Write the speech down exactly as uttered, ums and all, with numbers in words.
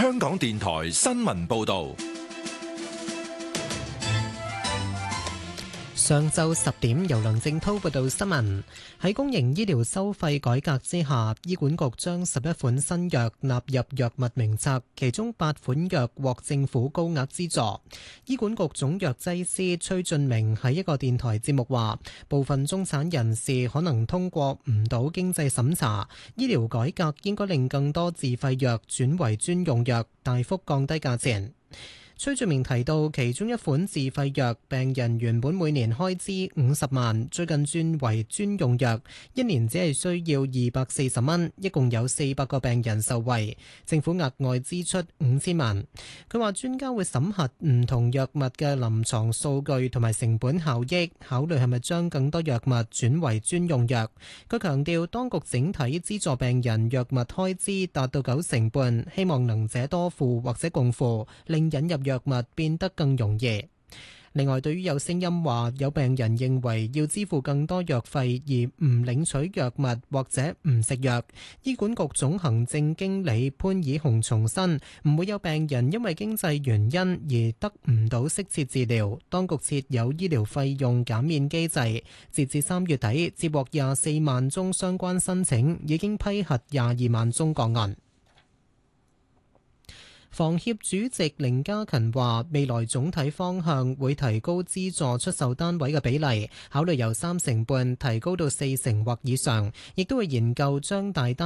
香港電台新聞報道。 上晝十點，由梁正濤報道新聞。喺公營醫療收費改革之下，醫管局將十一款新藥納入藥物名冊，其中八款藥獲政府高額資助。醫管局總藥劑師崔俊明喺一個電台節目話，部分中產人士可能通過唔到經濟審查，醫療改革應該令更多自費藥轉為專用藥，大幅降低價錢。崔俊明提到，其中一款自費藥，病人原本每年開支五十萬，最近轉為專用藥，一年只係需要二百四十蚊，一共有四百個病人受惠，政府額外支出五千萬。佢話專家會審核唔同藥物嘅臨床數據同埋成本效益，考慮係咪將更多藥物轉為專用藥。佢強調，當局整體資助病人藥物開支達到九成半，希望能者多付或者共付，令引入藥物變得更容易。另外，對於有聲音話有病人認為要支付更多藥費而唔領取藥物或者唔食藥，醫管局總行政經理潘以雄重申，唔會有病人因為經濟原因而得唔到適切治療。當局設有醫療費用減免機制，截至三月底接獲廿四萬宗相關申請，已經批核廿二萬宗個案。房協主席凌嘉勤話，未來總體方向會提高資助出售單位嘅比例，考慮由三成半提高到四成或以上，亦都會研究將大單